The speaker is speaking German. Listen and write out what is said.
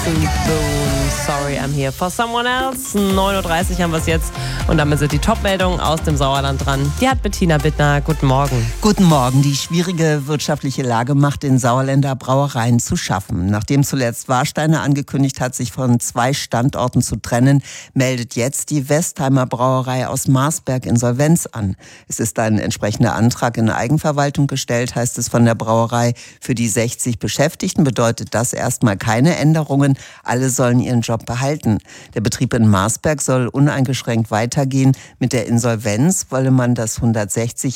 Jason Boone, Sorry I'm Here for Someone Else. 9.30 Uhr haben wir es jetzt und damit sind die Top-Meldungen aus dem Sauerland dran. Die hat Bettina Bittner. Guten Morgen. Guten Morgen. Die schwierige wirtschaftliche Lage macht den Sauerländer Brauereien zu schaffen. Nachdem zuletzt Warsteiner angekündigt hat, sich von 2 Standorten zu trennen, meldet jetzt die Westheimer Brauerei aus Marsberg Insolvenz an. Es ist ein entsprechender Antrag in Eigenverwaltung gestellt, heißt es von der Brauerei. Für die 60 Beschäftigten bedeutet das erstmal keine Änderungen. Alle sollen ihren Job behalten. Der Betrieb in Marsberg soll uneingeschränkt weitergehen. Mit der Insolvenz wolle man das 160